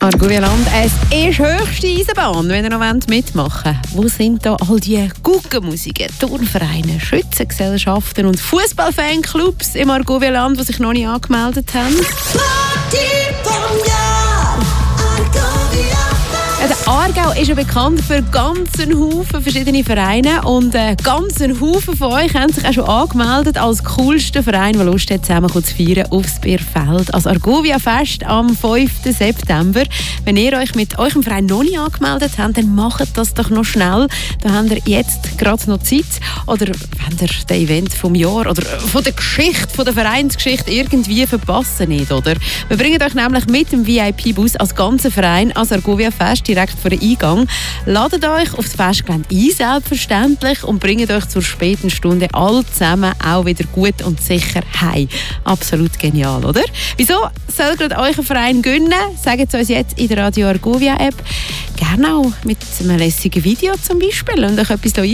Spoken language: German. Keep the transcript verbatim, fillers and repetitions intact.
Argovialand, es ist höchste Eisenbahn, wenn ihr noch mitmachen wollt. Wo sind da all die Guggenmusiken, Turnvereine, Schützengesellschaften und Fußballfanclubs im Argovialand, die sich noch nicht angemeldet haben? Ja, der Aargau ist ja bekannt für ganz einen Haufen verschiedene Vereine und äh, ganz einen Haufen von euch haben sich auch schon angemeldet als coolster Verein, der Lust hat, zusammen zu feiern aufs Bierfeld. Als Argovia-Fest am fünften September. Wenn ihr euch mit eurem Verein noch nicht angemeldet habt, dann macht das doch noch schnell. Da habt ihr jetzt gerade noch Zeit. Oder wenn ihr das Event vom Jahr oder von der Geschichte, von der Vereinsgeschichte irgendwie verpassen nicht, oder? Wir bringen euch nämlich mit dem V I P-Bus als ganzer Verein als Argovia-Fest direkt vor den Eingang. Ladet euch auf das Festgelände ein, selbstverständlich, und bringt euch zur späten Stunde alle zusammen auch wieder gut und sicher heim. Absolut genial, oder? Wieso soll gerade euer Verein gönnen? Sagt es uns jetzt in der Radio Argovia App. Gerne auch mit einem lässigen Video zum Beispiel und euch etwas